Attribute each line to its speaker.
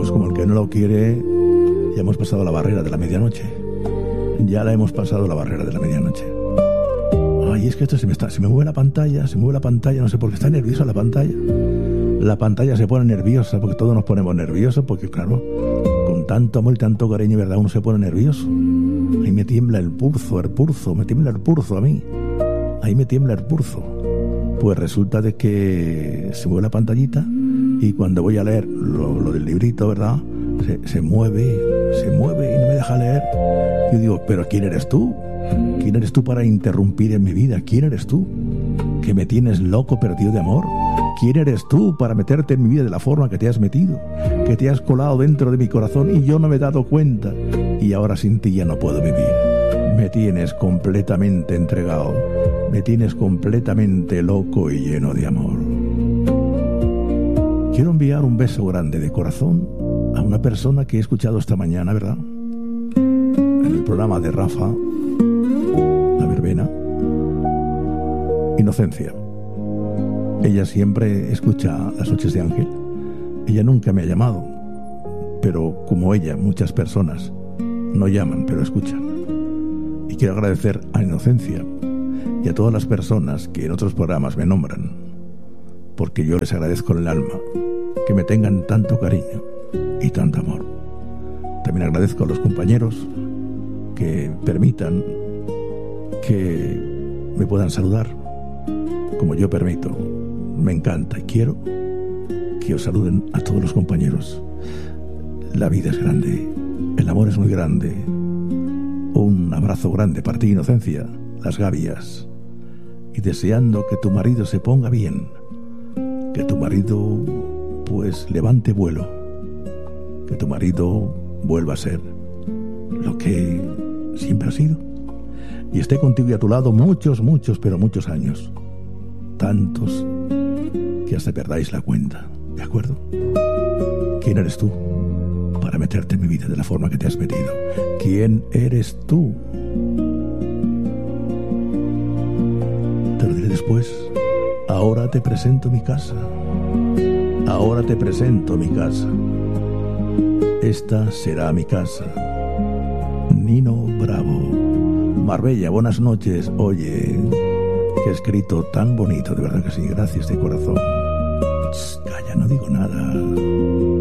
Speaker 1: pues como el que no lo quiere, ya hemos pasado la barrera de la medianoche. Ya la hemos pasado la barrera de la medianoche. Ay, es que esto se me mueve la pantalla, no sé por qué está nerviosa la pantalla. La pantalla se pone nerviosa porque todos nos ponemos nerviosos, porque claro, con tanto amor y tanto cariño, ¿verdad? Uno se pone nervioso. Ahí me tiembla el pulso, me tiembla el pulso a mí. Ahí me tiembla el pulso. Pues resulta de que se mueve la pantallita y cuando voy a leer lo del librito, ¿verdad? Se mueve y no me deja leer. Yo digo, ¿pero quién eres tú? ¿Quién eres tú para interrumpir en mi vida? ¿Quién eres tú? ¿Que me tienes loco, perdido de amor? ¿Quién eres tú para meterte en mi vida de la forma que te has metido? Que te has colado dentro de mi corazón y yo no me he dado cuenta. Y ahora sin ti ya no puedo vivir. Me tienes completamente entregado. Me tienes completamente loco y lleno de amor. Quiero enviar un beso grande de corazón a una persona que he escuchado esta mañana, ¿verdad? En el programa de Rafa, La Verbena, Inocencia. Ella siempre escucha Las Noches de Ángel. Ella nunca me ha llamado, pero como ella, muchas personas no llaman, pero escuchan. Y quiero agradecer a Inocencia y a todas las personas que en otros programas me nombran, porque yo les agradezco en el alma que me tengan tanto cariño y tanto amor. También agradezco a los compañeros que permitan que me puedan saludar como yo permito. Me encanta y quiero que os saluden a todos los compañeros. La vida es grande, el amor es muy grande. Un abrazo grande para ti, Inocencia, las gavias. Y deseando que tu marido se ponga bien, que tu marido pues levante vuelo, que tu marido vuelva a ser lo que siempre ha sido y esté contigo y a tu lado muchos, pero muchos años, tantos que hasta perdáis la cuenta, ¿de acuerdo? ¿Quién eres tú para meterte en mi vida de la forma que te has metido? ¿Quién eres tú? Te lo diré después. Ahora te presento mi casa. Ahora te presento mi casa. Esta será mi casa. Nino Bravo. Marbella, buenas noches. Oye, qué escrito tan bonito, de verdad que sí. Gracias de corazón. Calla, no digo nada.